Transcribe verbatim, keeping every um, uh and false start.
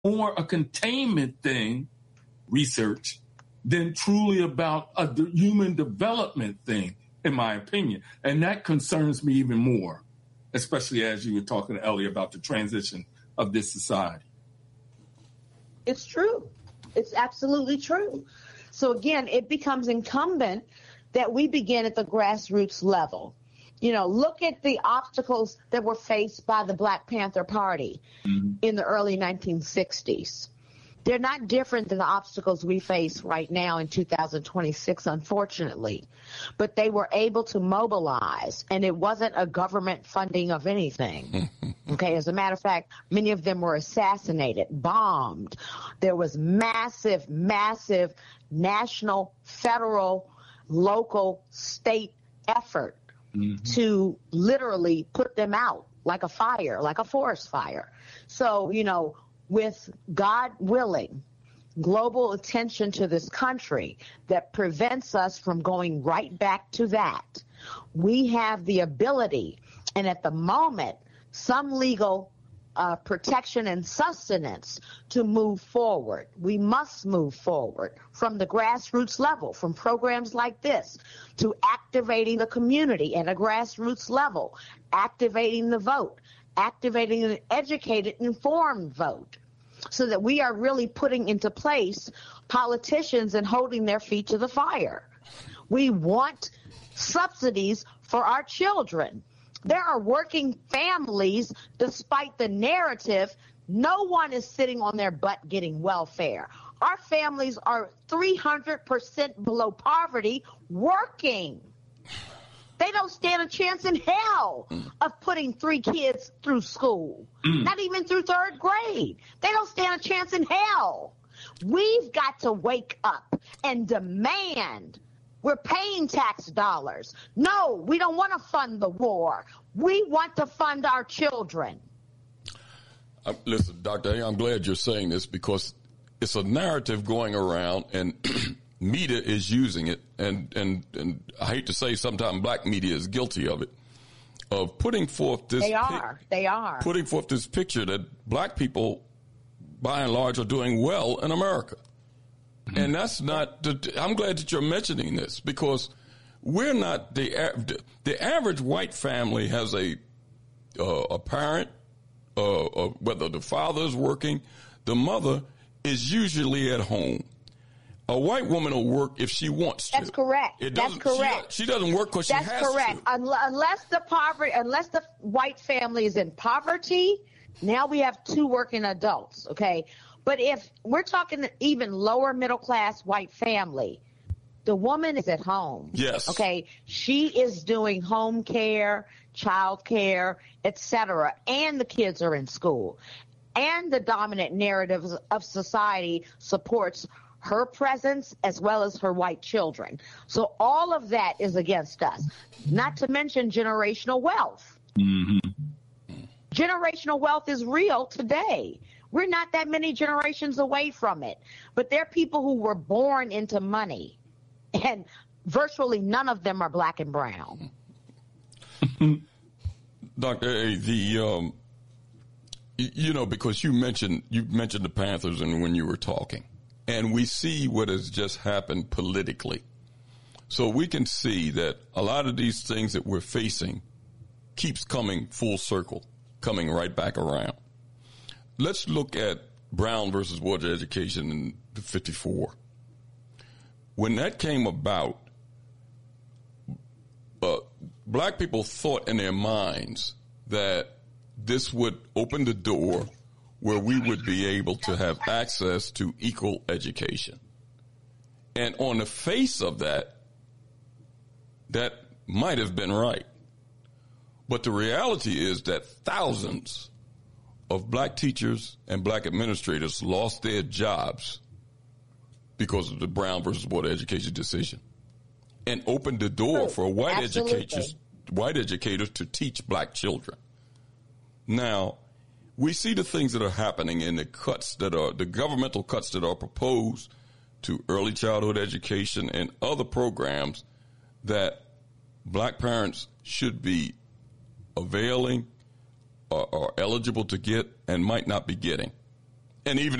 more a containment thing, research, than truly about a d- human development thing, in my opinion. And that concerns me even more, especially as you were talking to Ellie about the transition of this society. It's true. It's absolutely true. So again, it becomes incumbent that we begin at the grassroots level. You know, look at the obstacles that were faced by the Black Panther Party mm-hmm. in the early nineteen sixties. They're not different than the obstacles we face right now in two thousand twenty-six, unfortunately. But they were able to mobilize, and it wasn't a government funding of anything. Okay, as a matter of fact, many of them were assassinated, bombed. There was massive, massive national, federal, local, state effort mm-hmm. to literally put them out like a fire, like a forest fire. So, you know, with God willing, global attention to this country that prevents us from going right back to that, we have the ability, and at the moment, some legal uh, protection and sustenance to move forward. We must move forward from the grassroots level, from programs like this, to activating the community at a grassroots level, activating the vote, activating an educated, informed vote, so that we are really putting into place politicians and holding their feet to the fire. We want subsidies for our children. There are working families, despite the narrative, no one is sitting on their butt getting welfare. Our families are three hundred percent below poverty working. They don't stand a chance in hell of putting three kids through school, mm. not even through third grade. They don't stand a chance in hell. We've got to wake up and demand. We're paying tax dollars. No, we don't want to fund the war. We want to fund our children. Uh, listen, Doctor A, I'm glad you're saying this because it's a narrative going around and media is using it. And, and, and I hate to say sometimes black media is guilty of it, of putting forth this. They are. Pic- they are. Putting forth this picture that black people, by and large, are doing well in America. And that's not, the, I'm glad that you're mentioning this because we're not, the the average white family has a uh, a parent, uh, uh, whether the father is working, the mother is usually at home. A white woman will work if she wants to. That's correct. It That's correct. She, she doesn't work because she has That's correct. to. Unless the poverty, unless the white family is in poverty, now we have two working adults, okay? But if we're talking even lower middle class white family, the woman is at home. Yes. Okay. She is doing home care, child care, et cetera. And the kids are in school. And the dominant narrative of society supports her presence as well as her white children. So all of that is against us, not to mention generational wealth. Mm-hmm. Generational wealth is real today. We're not that many generations away from it. But there are people who were born into money, and virtually none of them are black and brown. Doctor A, the, um, you know, because you mentioned, you mentioned the Panthers and when you were talking, and we see what has just happened politically. So we can see that a lot of these things that we're facing keeps coming full circle, coming right back around. Let's look at Brown versus Board of Education in fifty-four. When that came about, uh, black people thought in their minds that this would open the door where we would be able to have access to equal education. And on the face of that, that might have been right. But the reality is that thousands of black teachers and black administrators lost their jobs because of the Brown versus Board of Education decision, and opened the door for white Absolutely. educators, white educators to teach black children. Now, we see the things that are happening in the cuts that are the governmental cuts that are proposed to early childhood education and other programs that black parents should be availing or, or eligible to get and might not be getting. And even